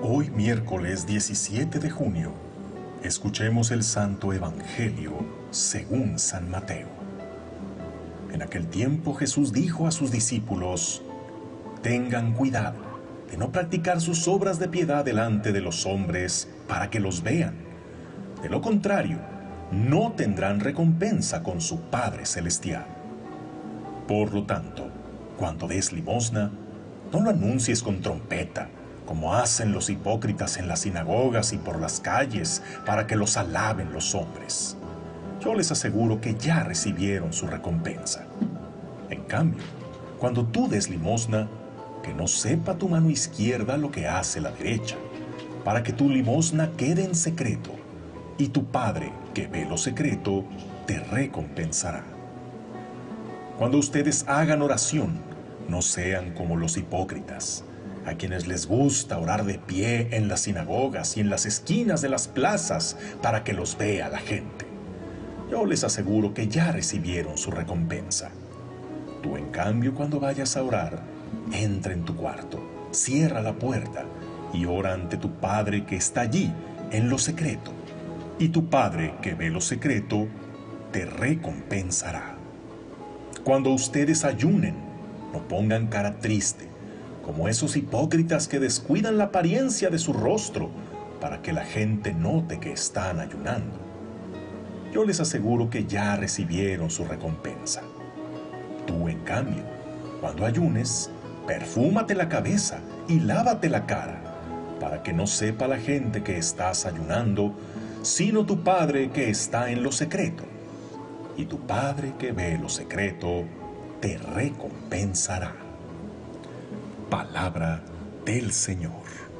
Hoy miércoles 17 de junio, escuchemos el Santo Evangelio según San Mateo. En aquel tiempo Jesús dijo a sus discípulos: tengan cuidado de no practicar sus obras de piedad delante de los hombres para que los vean. De lo contrario, no tendrán recompensa con su Padre Celestial. Por lo tanto, cuando des limosna, no lo anuncies con trompeta, como hacen los hipócritas en las sinagogas y por las calles, para que los alaben los hombres. Yo les aseguro que ya recibieron su recompensa. En cambio, cuando tú des limosna, que no sepa tu mano izquierda lo que hace la derecha, para que tu limosna quede en secreto, y tu Padre, que ve lo secreto, te recompensará. Cuando ustedes hagan oración, no sean como los hipócritas, a quienes les gusta orar de pie en las sinagogas y en las esquinas de las plazas para que los vea la gente. Yo les aseguro que ya recibieron su recompensa. Tú, en cambio, cuando vayas a orar, entra en tu cuarto, cierra la puerta y ora ante tu Padre que está allí, en lo secreto. Y tu Padre que ve lo secreto, te recompensará. Cuando ustedes ayunen, no pongan cara triste, como esos hipócritas que descuidan la apariencia de su rostro para que la gente note que están ayunando. Yo les aseguro que ya recibieron su recompensa. Tú, en cambio, cuando ayunes, perfúmate la cabeza y lávate la cara, para que no sepa la gente que estás ayunando, sino tu Padre que está en lo secreto. Y tu Padre que ve lo secreto, te recompensará. Palabra del Señor.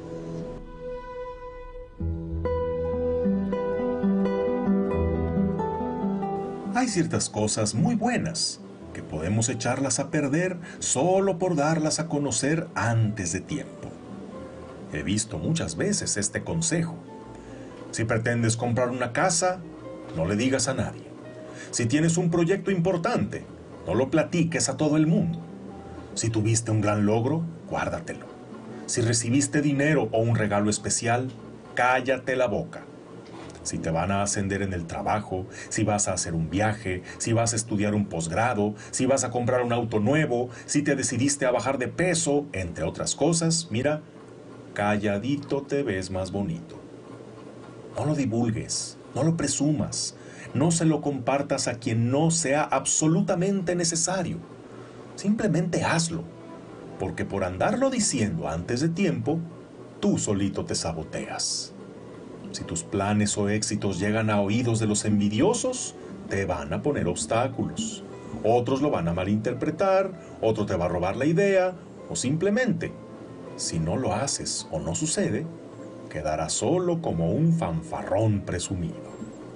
Hay ciertas cosas muy buenas que podemos echarlas a perder solo por darlas a conocer antes de tiempo. He visto muchas veces este consejo. Si pretendes comprar una casa, no le digas a nadie. Si tienes un proyecto importante, no lo platiques a todo el mundo. Si tuviste un gran logro, guárdatelo. Si recibiste dinero o un regalo especial, cállate la boca. Si te van a ascender en el trabajo, si vas a hacer un viaje, si vas a estudiar un posgrado, si vas a comprar un auto nuevo, si te decidiste a bajar de peso, entre otras cosas, mira, calladito te ves más bonito. No lo divulgues, no lo presumas, no se lo compartas a quien no sea absolutamente necesario. Simplemente hazlo, porque por andarlo diciendo antes de tiempo, tú solito te saboteas. Si tus planes o éxitos llegan a oídos de los envidiosos, te van a poner obstáculos. Otros lo van a malinterpretar, otro te va a robar la idea, o simplemente, si no lo haces o no sucede, quedarás solo como un fanfarrón presumido.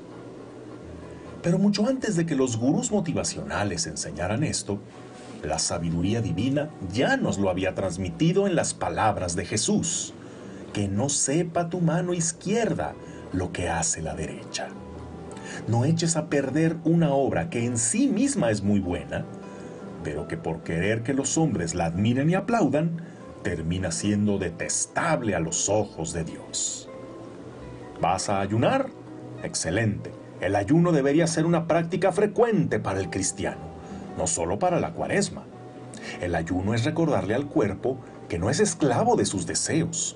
Pero mucho antes de que los gurús motivacionales enseñaran esto, la sabiduría divina ya nos lo había transmitido en las palabras de Jesús: que no sepa tu mano izquierda lo que hace la derecha. No eches a perder una obra que en sí misma es muy buena, pero que por querer que los hombres la admiren y aplaudan, termina siendo detestable a los ojos de Dios. ¿Vas a ayunar? Excelente. El ayuno debería ser una práctica frecuente para el cristiano, no solo para la Cuaresma. El ayuno es recordarle al cuerpo que no es esclavo de sus deseos,